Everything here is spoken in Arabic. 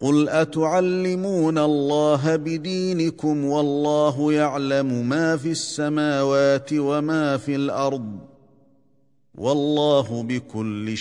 قل اتعلمون الله بدينكم والله يعلم ما في السماوات وما في الارض والله بكل